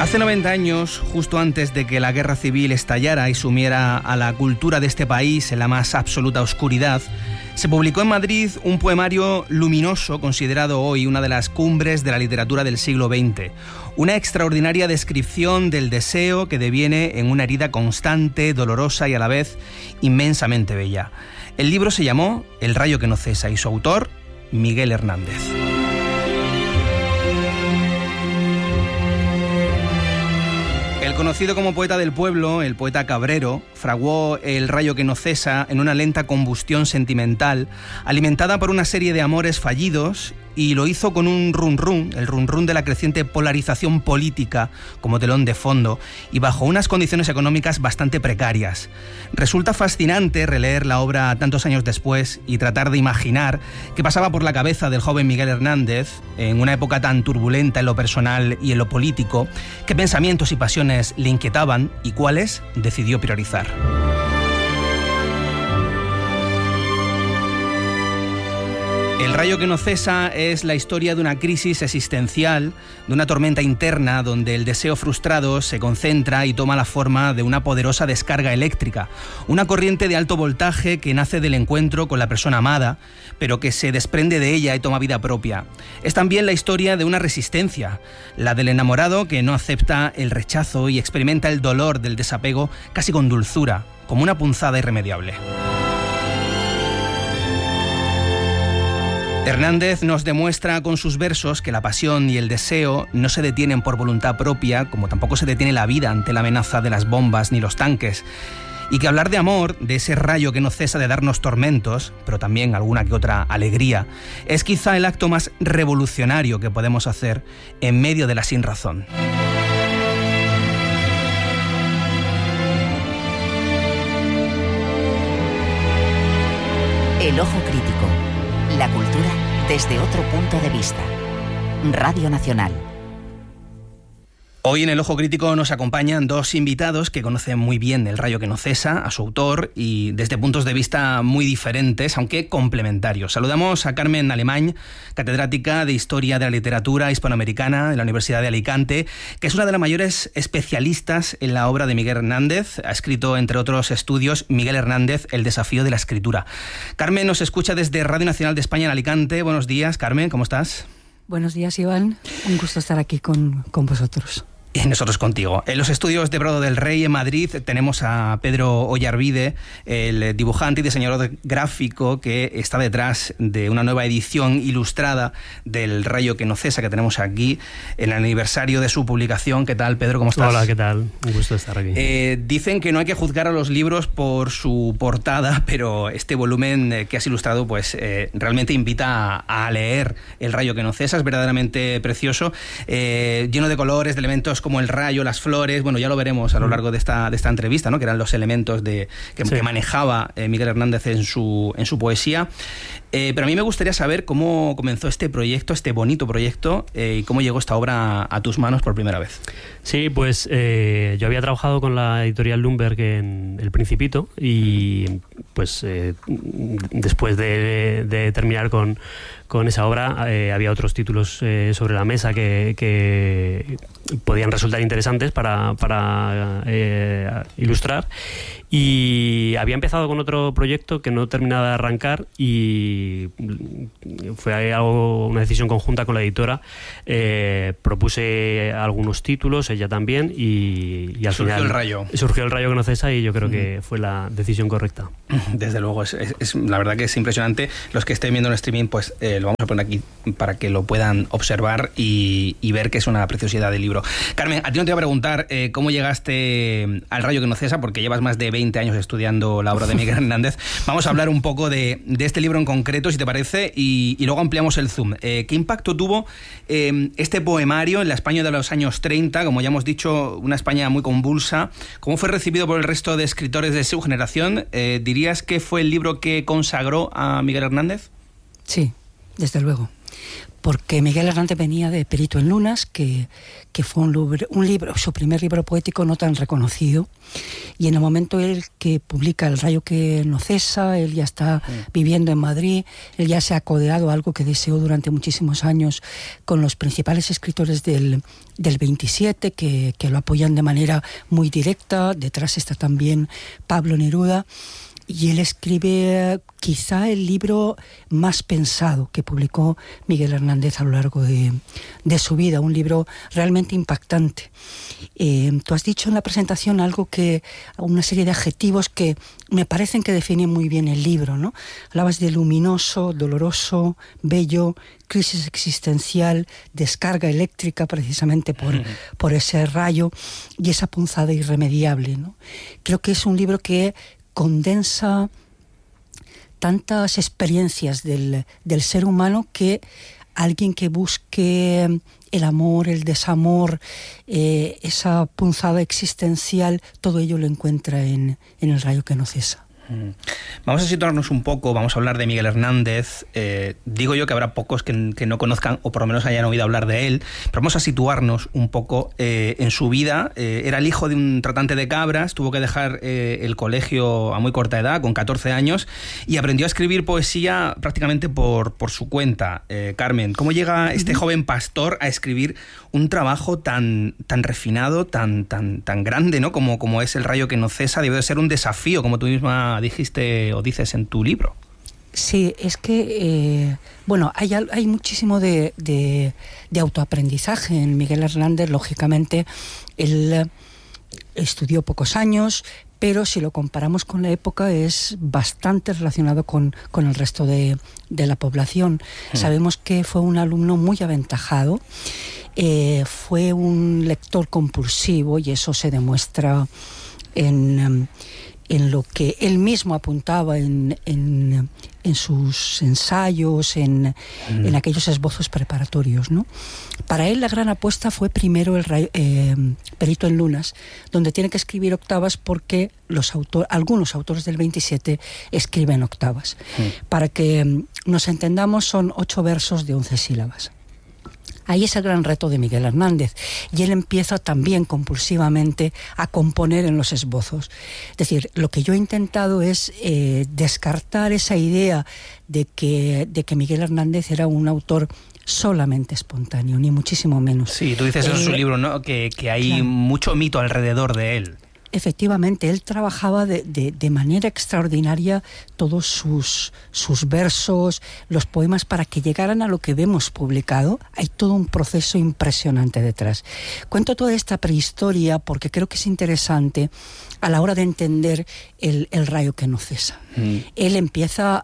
Hace 90 años, justo antes de que la guerra civil estallara y sumiera a la cultura de este país en la más absoluta oscuridad, se publicó en Madrid un poemario luminoso considerado hoy una de las cumbres de la literatura del siglo XX. Una extraordinaria descripción del deseo que deviene en una herida constante, dolorosa y a la vez inmensamente bella. El libro se llamó El rayo que no cesa y su autor, Miguel Hernández. El conocido como poeta del pueblo, el poeta Cabrero, fraguó El rayo que no cesa en una lenta combustión sentimental, alimentada por una serie de amores fallidos, y lo hizo con un run-run, el run-run de la creciente polarización política como telón de fondo, y bajo unas condiciones económicas bastante precarias. Resulta fascinante releer la obra tantos años después y tratar de imaginar qué pasaba por la cabeza del joven Miguel Hernández en una época tan turbulenta en lo personal y en lo político, qué pensamientos y pasiones le inquietaban y cuáles decidió priorizar. El rayo que no cesa es la historia de una crisis existencial, de una tormenta interna donde el deseo frustrado se concentra y toma la forma de una poderosa descarga eléctrica, una corriente de alto voltaje que nace del encuentro con la persona amada, pero que se desprende de ella y toma vida propia. Es también la historia de una resistencia, la del enamorado que no acepta el rechazo y experimenta el dolor del desapego casi con dulzura, como una punzada irremediable. Hernández nos demuestra con sus versos que la pasión y el deseo no se detienen por voluntad propia, como tampoco se detiene la vida ante la amenaza de las bombas ni los tanques, y que hablar de amor, de ese rayo que no cesa de darnos tormentos, pero también alguna que otra alegría, es quizá el acto más revolucionario que podemos hacer en medio de la sinrazón. El ojo crítico. La cultura desde otro punto de vista. Radio Nacional. Hoy en El Ojo Crítico nos acompañan dos invitados que conocen muy bien El rayo que no cesa, a su autor, y desde puntos de vista muy diferentes, aunque complementarios. Saludamos a Carmen Alemany, catedrática de Historia de la Literatura Hispanoamericana de la Universidad de Alicante, que es una de las mayores especialistas en la obra de Miguel Hernández. Ha escrito, entre otros estudios, Miguel Hernández, El desafío de la escritura. Carmen nos escucha desde Radio Nacional de España en Alicante. Buenos días, Carmen, ¿cómo estás? Buenos días, Iván. Un gusto estar aquí con vosotros. Y nosotros contigo. En los estudios de Prado del Rey, en Madrid, tenemos a Pedro Ollarvide, el dibujante y diseñador gráfico que está detrás de una nueva edición ilustrada del Rayo que no cesa, que tenemos aquí, en el aniversario de su publicación. ¿Qué tal, Pedro? ¿Cómo estás? Hola, ¿qué tal? Un gusto estar aquí. Dicen que no hay que juzgar a los libros por su portada, pero este volumen que has ilustrado pues realmente invita a leer El Rayo que no cesa. Es verdaderamente precioso, lleno de colores, de elementos como el rayo, las flores. Bueno, ya lo veremos a lo largo de esta entrevista, ¿no? Que eran los elementos que manejaba Miguel Hernández en su poesía. Pero a mí me gustaría saber cómo comenzó este proyecto, este bonito proyecto, y cómo llegó esta obra a tus manos por primera vez. Sí, pues yo había trabajado con la editorial Lumberg en El Principito y pues después de terminar con esa obra había otros títulos sobre la mesa que podían resultar interesantes para ilustrar, y había empezado con otro proyecto que no terminaba de arrancar y fue una decisión conjunta con la editora. Propuse algunos títulos, ella también, y al final surgió El rayo que no cesa, y yo creo que fue la decisión correcta. Desde luego, es la verdad que es impresionante. Los que estén viendo en streaming, pues lo vamos a poner aquí para que lo puedan observar y ver que es una preciosidad de libro. Carmen, a ti no te voy a preguntar cómo llegaste al Rayo que no cesa, porque llevas más de 20 años estudiando la obra de Miguel Hernández. Vamos a hablar un poco de este libro en concreto, si te parece, y luego ampliamos el zoom. ¿Qué impacto tuvo este poemario en la España de los años 30? Como ya hemos dicho, una España muy convulsa. ¿Cómo fue recibido por el resto de escritores de su generación? ¿Dirías que fue el libro que consagró a Miguel Hernández? Sí, desde luego. porque Miguel Hernández venía de Perito en Lunas, que fue un libro, su primer libro poético no tan reconocido, y en el momento él que publica El rayo que no cesa, él ya está viviendo en Madrid, él ya se ha codeado, algo que deseó durante muchísimos años, con los principales escritores del 27, que lo apoyan de manera muy directa. Detrás está también Pablo Neruda, y él escribe quizá el libro más pensado que publicó Miguel Hernández a lo largo de su vida, un libro realmente impactante. Tú has dicho en la presentación una serie de adjetivos que me parecen que definen muy bien el libro, ¿no? Hablabas de luminoso, doloroso, bello, crisis existencial, descarga eléctrica precisamente por ese rayo y esa punzada irremediable, ¿no? Creo que es un libro que condensa tantas experiencias del ser humano, que alguien que busque el amor, el desamor, esa punzada existencial, todo ello lo encuentra en El rayo que no cesa. Vamos a situarnos un poco, vamos a hablar de Miguel Hernández. Digo yo que habrá pocos que no conozcan o por lo menos hayan oído hablar de él, pero vamos a situarnos un poco en su vida. Era el hijo de un tratante de cabras, tuvo que dejar el colegio a muy corta edad, con 14 años, y aprendió a escribir poesía prácticamente por su cuenta. Carmen, ¿cómo llega este joven pastor a escribir un trabajo tan refinado, tan grande, ¿no? como es El rayo que no cesa? Debe de ser un desafío, como tú misma dijiste o dices en tu libro. Sí, es que hay muchísimo de autoaprendizaje en Miguel Hernández. Lógicamente, él estudió pocos años, pero si lo comparamos con la época es bastante relacionado con el resto de la población. Sabemos que fue un alumno muy aventajado, fue un lector compulsivo, y eso se demuestra en lo que él mismo apuntaba en sus ensayos, en aquellos esbozos preparatorios, ¿no? Para él la gran apuesta fue primero Perito en Lunas, donde tiene que escribir octavas, porque algunos autores del 27 escriben octavas. Para que nos entendamos, son 8 versos de 11 sílabas. Ahí es el gran reto de Miguel Hernández, y él empieza también compulsivamente a componer en los esbozos. Es decir, lo que yo he intentado es descartar esa idea de que Miguel Hernández era un autor solamente espontáneo, ni muchísimo menos. Sí, tú dices en su libro, ¿no?, que hay mucho mito alrededor de él. Efectivamente, él trabajaba de manera extraordinaria todos sus versos, los poemas, para que llegaran a lo que vemos publicado. Hay todo un proceso impresionante detrás. Cuento toda esta prehistoria porque creo que es interesante a la hora de entender el rayo que no cesa. Él empieza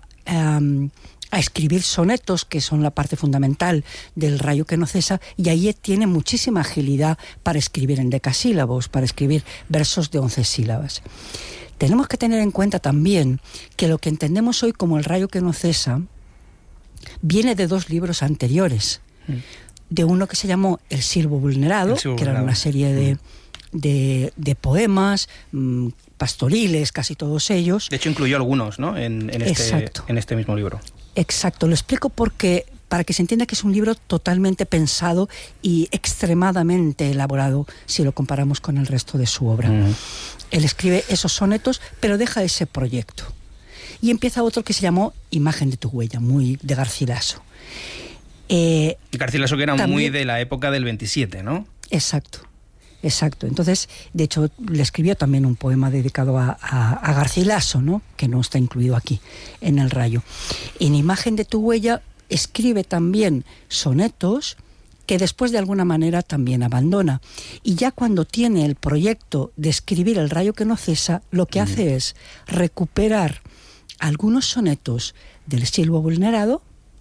a escribir sonetos, que son la parte fundamental del rayo que no cesa, y ahí tiene muchísima agilidad para escribir en decasílabos, para escribir versos de 11 sílabas. Tenemos que tener en cuenta también que lo que entendemos hoy como El rayo que no cesa viene de 2 libros anteriores, de uno que se llamó El silbo vulnerado, que era una serie de poemas pastoriles, casi todos ellos. De hecho, incluyó algunos, ¿no?, en este mismo libro. Exacto, lo explico para que se entienda que es un libro totalmente pensado y extremadamente elaborado si lo comparamos con el resto de su obra. Él escribe esos sonetos, pero deja ese proyecto. Y empieza otro que se llamó Imagen de tu huella, muy de Garcilaso. Garcilaso, que era también muy de la época del 27, ¿no? Exacto. Entonces, de hecho, le escribió también un poema dedicado a Garcilaso, ¿no?, que no está incluido aquí en El rayo. En Imagen de tu huella escribe también sonetos que después de alguna manera también abandona. Y ya cuando tiene el proyecto de escribir El rayo que no cesa, lo que hace es recuperar algunos sonetos del silbo vulnerado,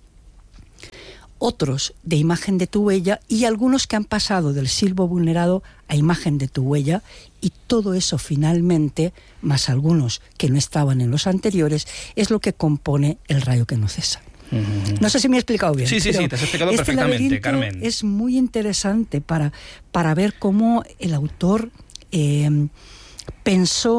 otros de Imagen de tu huella, y algunos que han pasado del silbo vulnerado a Imagen de tu huella, y todo eso finalmente, más algunos que no estaban en los anteriores, es lo que compone El rayo que no cesa. No sé si me he explicado bien. Sí, te has explicado perfectamente, Carmen. Es muy interesante para ver cómo el autor pensó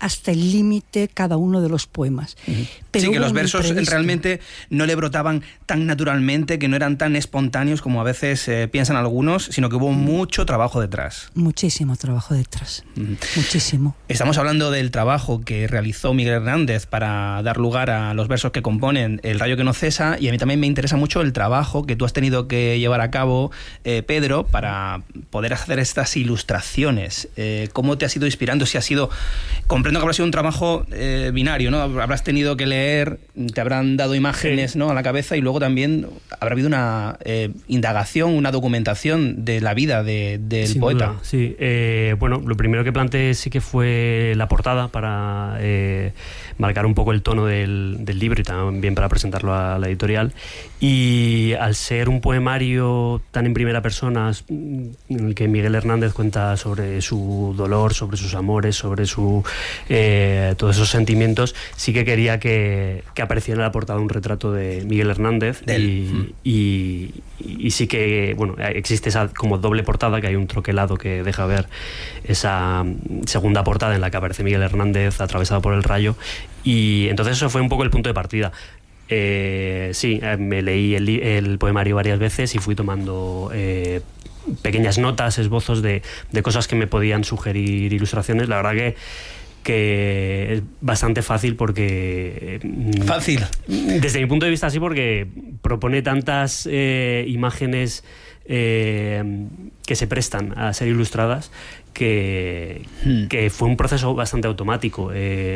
hasta el límite cada uno de los poemas. Pero sí, que los versos realmente no le brotaban tan naturalmente, que no eran tan espontáneos como a veces piensan algunos, sino que hubo mucho trabajo detrás. Muchísimo trabajo detrás, muchísimo. Estamos hablando del trabajo que realizó Miguel Hernández para dar lugar a los versos que componen El rayo que no cesa, y a mí también me interesa mucho el trabajo que tú has tenido que llevar a cabo, Pedro, para poder hacer estas ilustraciones. ¿Cómo te has ido inspirando? Si ha sido, comprendo que habrá sido un trabajo binario, ¿no? Habrás tenido que leer, te habrán dado imágenes, sí, ¿no?, a la cabeza, y luego también habrá habido una indagación, una documentación de la vida del Sin poeta. Duda, sí. Bueno, lo primero que planteé sí que fue la portada para marcar un poco el tono del libro y también para presentarlo a la editorial. Y al ser un poemario tan en primera persona, en el que Miguel Hernández cuenta sobre su dolor, sobre sus amores, sobre todos esos sentimientos, sí que quería que apareciera en la portada un retrato de Miguel Hernández. Y sí que, bueno, existe esa como doble portada, que hay un troquelado que deja ver esa segunda portada en la que aparece Miguel Hernández atravesado por el rayo, y entonces eso fue un poco el punto de partida. Sí, me leí el poemario varias veces y fui tomando pequeñas notas, esbozos de cosas que me podían sugerir ilustraciones. La verdad que es bastante fácil porque... ¿Fácil? Desde mi punto de vista sí, porque propone tantas imágenes que se prestan a ser ilustradas que fue un proceso bastante automático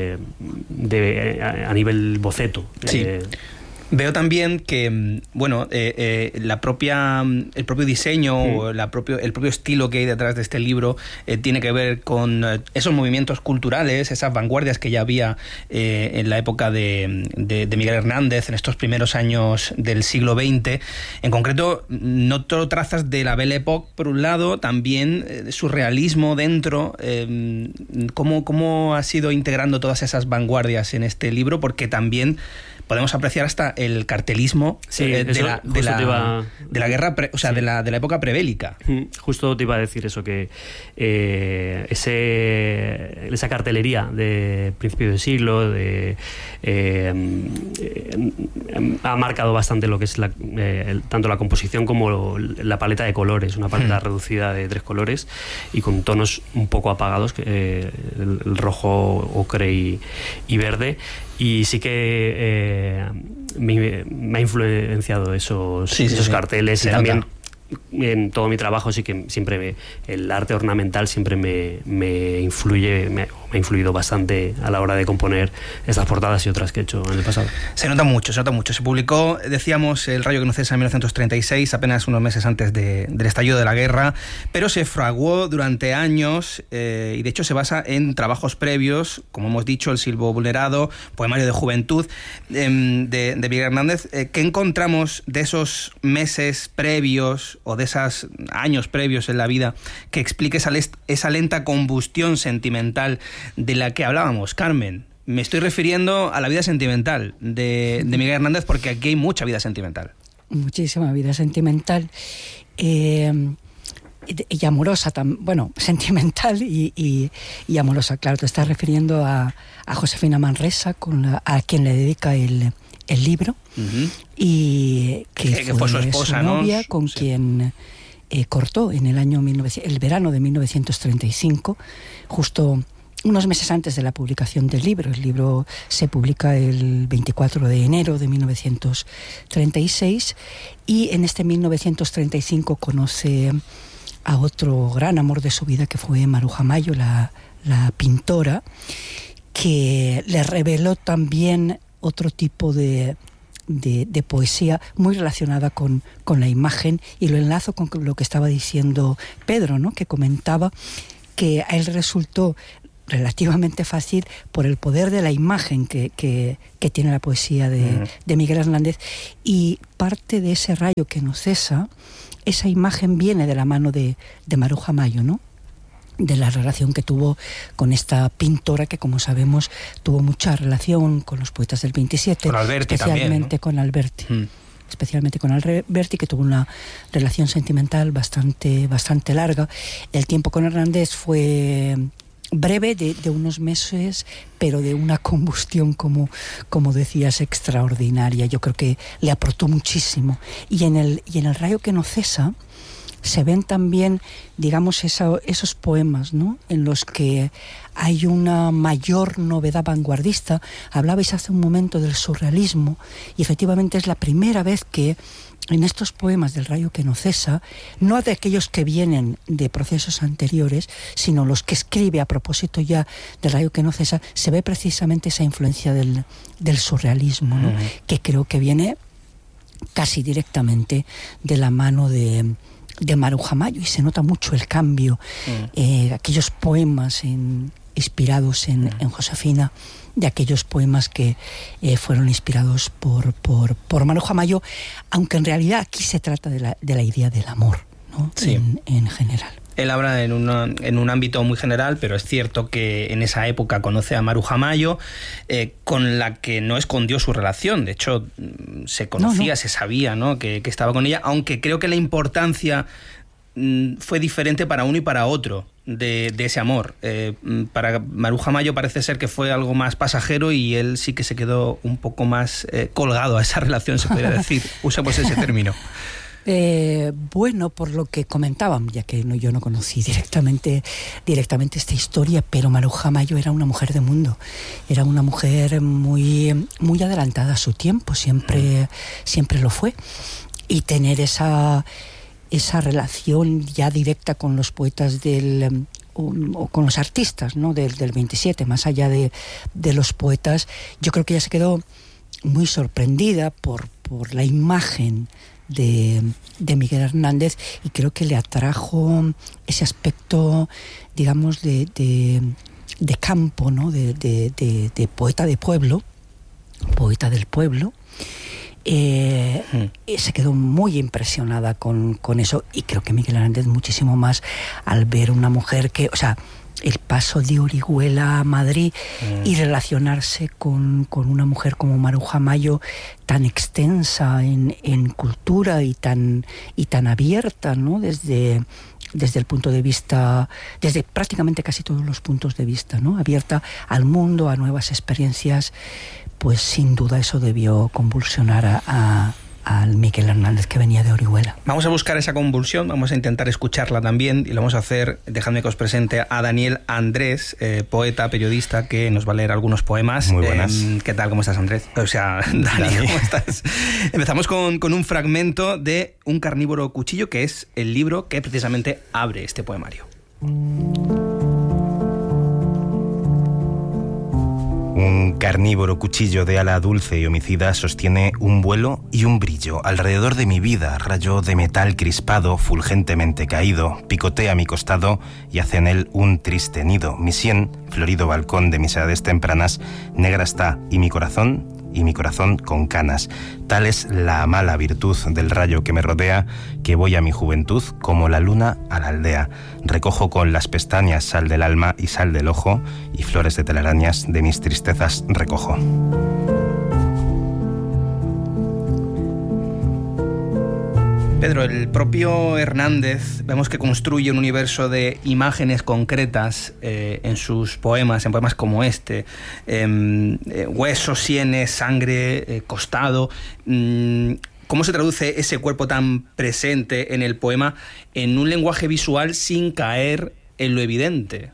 a nivel boceto. Sí. Veo también que, bueno, el propio diseño o el propio estilo que hay detrás de este libro tiene que ver con esos movimientos culturales, esas vanguardias que ya había en la época de Miguel Hernández, en estos primeros años del siglo XX. En concreto, noto trazas de la Belle Époque, por un lado, también surrealismo dentro. ¿Cómo has ido integrando todas esas vanguardias en este libro? Porque también podemos apreciar hasta el cartelismo, sí, de la guerra, de la época prebélica. Justo te iba a decir eso, que esa cartelería de principio de siglo ha marcado bastante lo que es tanto la composición como la paleta de colores, una paleta reducida de 3 colores y con tonos un poco apagados, el rojo, ocre y verde. Y sí que me ha influenciado esos carteles, y también en todo mi trabajo sí que siempre el arte ornamental siempre me influye, me ha influido bastante a la hora de componer estas portadas y otras que he hecho en el pasado. Se nota mucho. Se publicó, decíamos, El rayo que no cesa en 1936, apenas unos meses antes del estallido de la guerra, pero se fraguó durante años y de hecho se basa en trabajos previos, como hemos dicho, El silbo vulnerado, poemario de juventud de Miguel Hernández. ¿Qué encontramos de esos meses previos o de esos años previos en la vida que explique esa lenta combustión sentimental de la que hablábamos, Carmen? Me estoy refiriendo a la vida sentimental de Miguel Hernández, porque aquí hay mucha vida sentimental. Muchísima vida sentimental y amorosa, sentimental y amorosa. Claro, te estás refiriendo a Josefina Manresa, a quien le dedica el libro, y que fue su esposa, su novia, ¿no? Con quien cortó en el verano de 1935, justo unos meses antes de la publicación del libro. El libro se publica el 24 de enero de 1936 y en este 1935 conoce a otro gran amor de su vida, que fue Maruja Mayo, la pintora, que le reveló también otro tipo de poesía muy relacionada con la imagen, y lo enlazo con lo que estaba diciendo Pedro, ¿no?, que comentaba que a él resultó relativamente fácil por el poder de la imagen que tiene la poesía de Miguel Hernández, y parte de ese rayo que no cesa, esa imagen viene de la mano de Maruja Mayo, ¿no?, de la relación que tuvo con esta pintora que, como sabemos, tuvo mucha relación con los poetas del 27, con Alberti especialmente también, ¿no? Con Alberti. Especialmente con Alberti, que tuvo una relación sentimental bastante larga. El tiempo con Hernández fue breve, de unos meses, pero de una combustión, como decías, extraordinaria. Yo creo que le aportó muchísimo. Y en el rayo que no cesa se ven también, digamos, esos poemas, ¿no?, en los que hay una mayor novedad vanguardista. Hablabais hace un momento del surrealismo, y efectivamente es la primera vez que en estos poemas del rayo que no cesa, no de aquellos que vienen de procesos anteriores, sino los que escribe a propósito ya del rayo que no cesa, se ve precisamente esa influencia del surrealismo, ¿no?, que creo que viene casi directamente de la mano de Maruja Mayo, y se nota mucho el cambio. Aquellos poemas inspirados en Josefina, de aquellos poemas que fueron inspirados por Maruja Mayo, aunque en realidad aquí se trata de la idea del amor, ¿no?, sí, en general. Él habla en un ámbito muy general, pero es cierto que en esa época conoce a Maruja Mayo, con la que no escondió su relación. De hecho, se conocía, se sabía, ¿no?, que estaba con ella, aunque creo que la importancia fue diferente para uno y para otro de ese amor. Para Maruja Mayo parece ser que fue algo más pasajero, y él sí que se quedó un poco más colgado a esa relación, se podría decir. Usamos ese término. Bueno, por lo que comentaban, ya que yo no conocí directamente esta historia, pero Maruja Mayo era una mujer de mundo, era una mujer muy, muy adelantada a su tiempo, siempre lo fue, y tener esa relación ya directa con los poetas o con los artistas, ¿no?, del 27, más allá de los poetas, yo creo que ella se quedó muy sorprendida por la imagen de Miguel Hernández, y creo que le atrajo ese aspecto, digamos, de campo, ¿no?, de poeta de pueblo, poeta del pueblo. Se quedó muy impresionada con eso, y creo que Miguel Hernández muchísimo más al ver una mujer que, o sea, el paso de Orihuela a Madrid y relacionarse con una mujer como Maruja Mayo, tan extensa en cultura y tan abierta, ¿no?, desde el punto de vista, desde prácticamente casi todos los puntos de vista, ¿no?, abierta al mundo, a nuevas experiencias. Pues sin duda eso debió convulsionar al Miguel Hernández, que venía de Orihuela. Vamos a buscar esa convulsión, vamos a intentar escucharla también, y lo vamos a hacer, dejadme que os presente a Daniel Andrés, poeta, periodista, que nos va a leer algunos poemas. Muy buenas. ¿Qué tal? ¿Cómo estás, Andrés? O sea, Dani, ¿cómo estás? Empezamos con un fragmento de Un carnívoro cuchillo, que es el libro que precisamente abre este poemario. Un carnívoro cuchillo de ala dulce y homicida sostiene un vuelo y un brillo alrededor de mi vida. Rayo de metal crispado, fulgentemente caído, picotea mi costado y hace en él un triste nido. Mi sien, florido balcón de mis edades tempranas, negra está, y mi corazón con canas. Tal es la mala virtud del rayo que me rodea, que voy a mi juventud como la luna a la aldea. Recojo con las pestañas sal del alma y sal del ojo, y flores de telarañas de mis tristezas recojo. Pedro, el propio Hernández vemos que construye un universo de imágenes concretas en sus poemas, en poemas como este. Huesos, sienes, sangre, costado. ¿Cómo se traduce ese cuerpo tan presente en el poema en un lenguaje visual sin caer en lo evidente?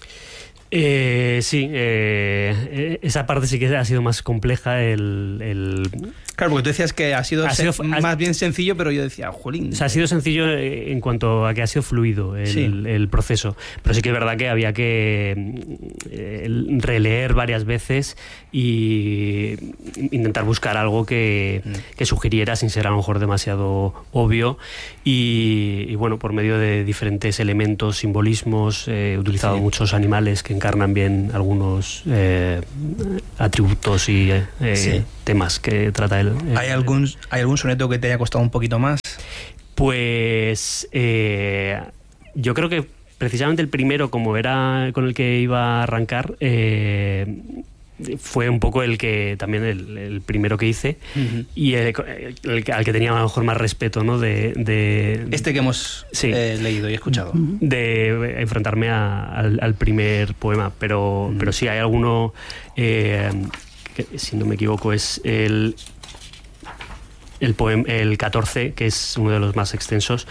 Sí, esa parte sí que ha sido más compleja. Claro, porque tú decías que ha sido más bien sencillo, pero yo decía, jolín. O sea, ha sido sencillo en cuanto a que ha sido fluido el proceso. Pero sí que es verdad que había que releer varias veces y intentar buscar algo que sugiriera sin ser a lo mejor demasiado obvio. Y bueno, por medio de diferentes elementos, simbolismos, he utilizado muchos animales que encarnan bien algunos atributos y temas que trata él. ¿Hay algún soneto que te haya costado un poquito más? Pues yo creo que precisamente el primero, como era con el que iba a arrancar, fue un poco el que también el primero que hice, y al que tenía a lo mejor más respeto, ¿no? Este que hemos leído y escuchado. De enfrentarme al primer poema, pero sí hay alguno, que, si no me equivoco, es el poema, el 14, que es uno de los más extensos,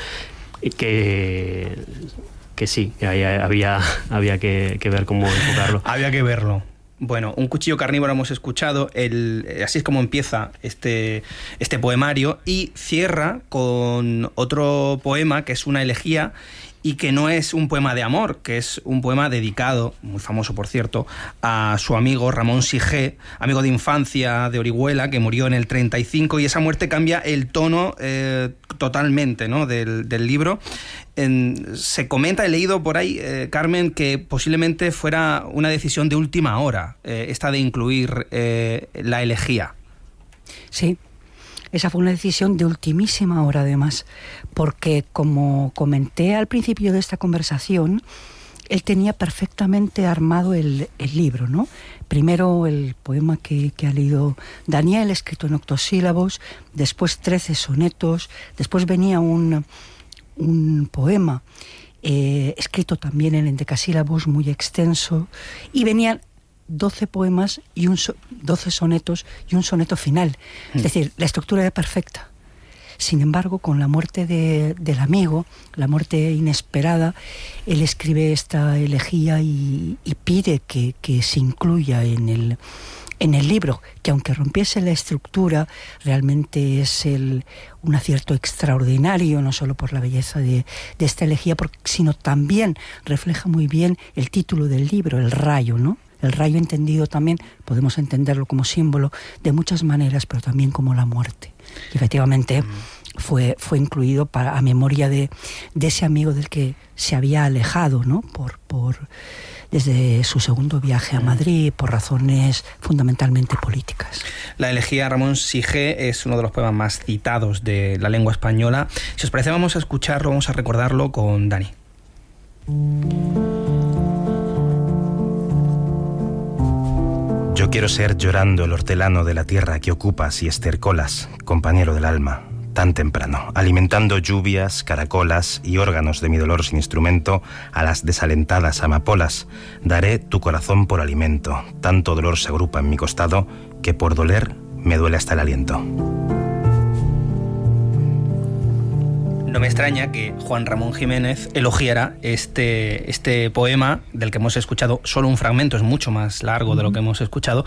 que sí, que había que ver cómo enfocarlo. Había que verlo. Bueno, Un cuchillo carnívoro hemos escuchado, así es como empieza este poemario, y cierra con otro poema que es una elegía, y que no es un poema de amor, que es un poema dedicado, muy famoso por cierto, a su amigo Ramón Sigé, amigo de infancia de Orihuela, que murió en el 35, y esa muerte cambia el tono totalmente, ¿no?, del libro. Se comenta, he leído por ahí, Carmen, que posiblemente fuera una decisión de última hora, esta de incluir la elegía. Sí. Esa fue una decisión de ultimísima hora, además, porque, como comenté al principio de esta conversación, él tenía perfectamente armado el libro, ¿no? Primero el poema que ha leído Daniel, escrito en octosílabos, después 13 sonetos, después venía un poema escrito también en endecasílabos, muy extenso, y venían 12 poemas y 12 sonetos y un soneto final. Es decir, la estructura era perfecta. Sin embargo, con la muerte del amigo, la muerte inesperada, él escribe esta elegía y pide que se incluya en el libro, que aunque rompiese la estructura, realmente es un acierto extraordinario, no solo por la belleza de esta elegía, sino también refleja muy bien el título del libro, El rayo, ¿no? El rayo entendido también, podemos entenderlo como símbolo de muchas maneras, pero también como la muerte. Y efectivamente fue incluido a memoria de ese amigo del que se había alejado, ¿no?, desde su segundo viaje a Madrid, por razones fundamentalmente políticas. La elegía Ramón Sigé es uno de los poemas más citados de la lengua española. Si os parece, vamos a escucharlo, vamos a recordarlo con Dani. Yo quiero ser llorando el hortelano de la tierra que ocupas y estercolas, compañero del alma, tan temprano, alimentando lluvias, caracolas y órganos de mi dolor sin instrumento a las desalentadas amapolas. Daré tu corazón por alimento, tanto dolor se agrupa en mi costado que por doler me duele hasta el aliento. No me extraña que Juan Ramón Jiménez elogiara este poema, del que hemos escuchado solo un fragmento, es mucho más largo de lo que hemos escuchado.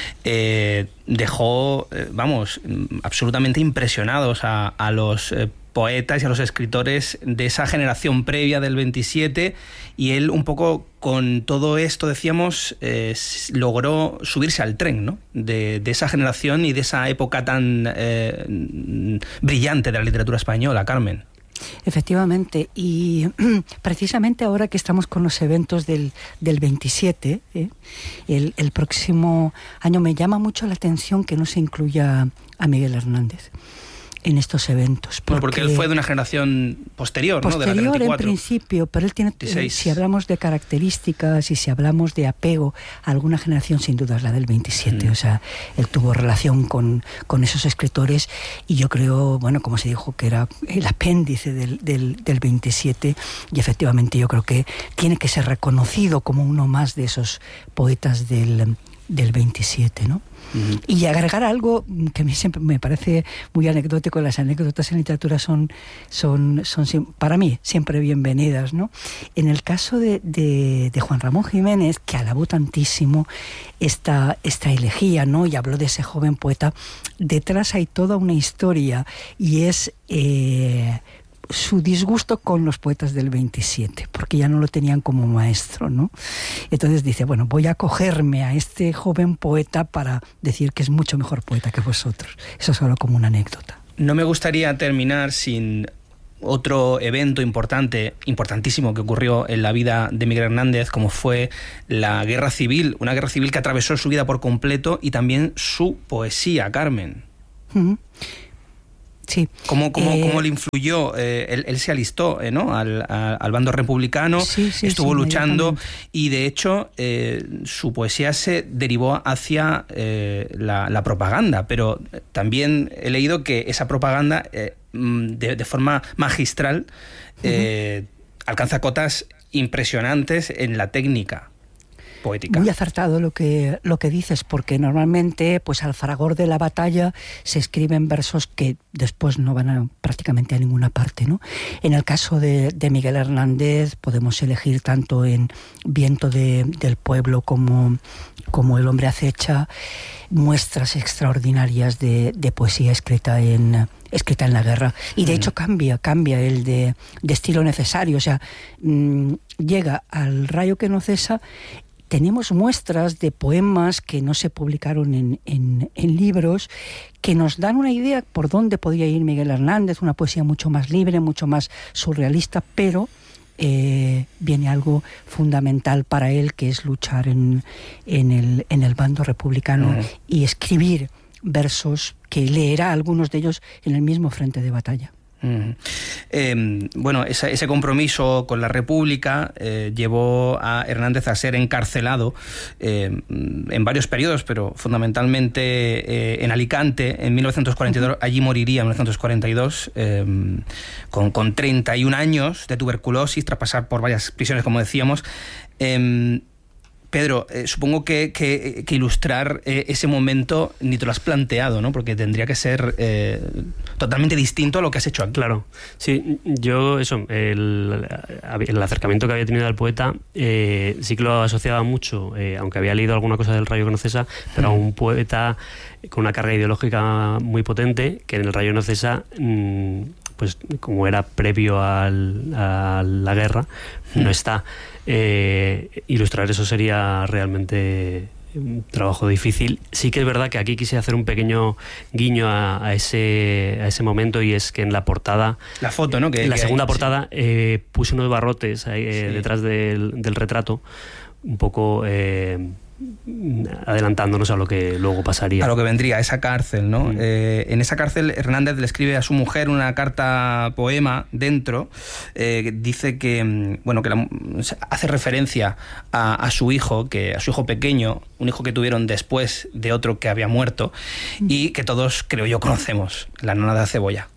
Dejó, absolutamente impresionados a los poetas y a los escritores de esa generación previa del 27, y él un poco con todo esto, decíamos, logró subirse al tren, ¿no?, de esa generación y de esa época tan brillante de la literatura española, Carmen. Efectivamente, y precisamente ahora que estamos con los eventos del 27, el próximo año, me llama mucho la atención que no se incluya a Miguel Hernández en estos eventos. Porque él fue de una generación posterior, ¿no?, de la 34. En principio, pero él tiene, si hablamos de características y si hablamos de apego a alguna generación, sin duda es la del 27. O sea, él tuvo relación con esos escritores, y yo creo, como se dijo, que era el apéndice del 27, y efectivamente yo creo que tiene que ser reconocido como uno más de esos poetas del 27, ¿no? Y agregar algo que a mí siempre me parece muy anecdótico. Las anécdotas en literatura son para mí siempre bienvenidas, ¿no? En el caso de Juan Ramón Jiménez, que alabó tantísimo esta elegía, ¿no?, y habló de ese joven poeta, detrás hay toda una historia, y es su disgusto con los poetas del 27, porque ya no lo tenían como maestro, ¿no? Entonces dice, voy a acogerme a este joven poeta para decir que es mucho mejor poeta que vosotros. Eso es solo como una anécdota. No me gustaría terminar sin otro evento importantísimo que ocurrió en la vida de Miguel Hernández, como fue la Guerra Civil, una guerra civil que atravesó su vida por completo y también su poesía, Carmen. Sí. ¿Cómo le influyó? Él se alistó, ¿no? al bando republicano, estuvo luchando y de hecho su poesía se derivó hacia la propaganda, pero también he leído que esa propaganda de forma magistral alcanza cotas impresionantes en la técnica poética. Muy acertado lo que dices, porque normalmente pues al fragor de la batalla se escriben versos que después no van prácticamente a ninguna parte, ¿no? En el caso de Miguel Hernández podemos elegir tanto en Viento del pueblo como El hombre acecha, muestras extraordinarias de poesía escrita en la guerra. Y de hecho cambia el de estilo necesario, o sea, llega al rayo que no cesa. Tenemos muestras de poemas que no se publicaron en libros, que nos dan una idea por dónde podía ir Miguel Hernández, una poesía mucho más libre, mucho más surrealista, pero viene algo fundamental para él, que es luchar en el bando republicano y escribir versos que leerá algunos de ellos en el mismo frente de batalla. Bueno, ese compromiso con la República llevó a Hernández a ser encarcelado en varios periodos, pero fundamentalmente en Alicante en 1942. Allí moriría en 1942 con 31 años de tuberculosis tras pasar por varias prisiones, como decíamos. Pedro, supongo que ilustrar ese momento ni te lo has planteado, ¿no? Porque tendría que ser totalmente distinto a lo que has hecho aquí. Claro, sí, yo el acercamiento que había tenido al poeta sí que lo asociaba mucho, aunque había leído alguna cosa del Rayo que no cesa, pero a un poeta con una carga ideológica muy potente, que en el Rayo no cesa, pues como era previo a la guerra, no está. Ilustrar eso sería realmente un trabajo difícil. Sí que es verdad que aquí quise hacer un pequeño guiño a ese momento, y es que en la portada, la foto, ¿no? En la segunda portada puse unos barrotes ahí, detrás del retrato, un poco adelantándonos a lo que luego pasaría. A lo que vendría, esa cárcel, ¿no? En esa cárcel Hernández le escribe a su mujer una carta poema dentro, dice que, bueno, que hace referencia a su hijo, a su hijo pequeño, un hijo que tuvieron después de otro que había muerto, y que todos, creo yo, conocemos, La nona de cebolla.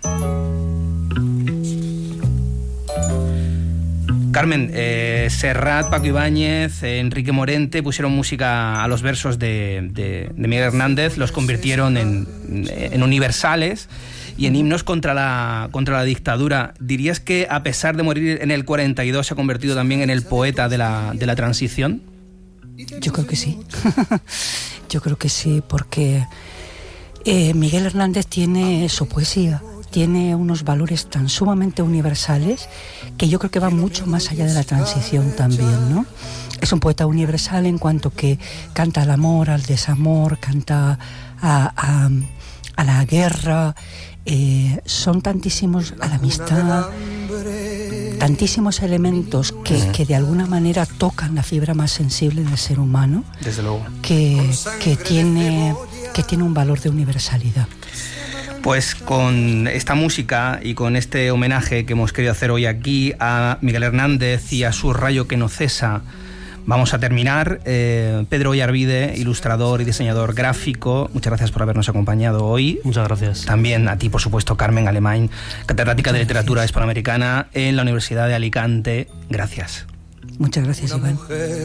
Carmen, Serrat, Paco Ibáñez, Enrique Morente pusieron música a los versos de Miguel Hernández, los convirtieron en universales y en himnos contra la dictadura. ¿Dirías que a pesar de morir en el 42 se ha convertido también en el poeta de la transición? Yo creo que sí. Yo creo que sí, porque Miguel Hernández tiene su poesía, tiene unos valores tan sumamente universales que yo creo que van mucho más allá de la transición también, ¿no? Es un poeta universal en cuanto que canta al amor, al desamor, canta a la guerra, son tantísimos, a la amistad, tantísimos elementos que de alguna manera tocan la fibra más sensible del ser humano. Desde luego. Que tiene un valor de universalidad. Pues con esta música y con este homenaje que hemos querido hacer hoy aquí a Miguel Hernández y a su Rayo que no cesa, vamos a terminar. Pedro Oyarbide, ilustrador y diseñador gráfico, muchas gracias por habernos acompañado hoy. Muchas gracias. También a ti, por supuesto, Carmen Alemany, catedrática de literatura hispanoamericana en la Universidad de Alicante. Gracias. Muchas gracias, Iván.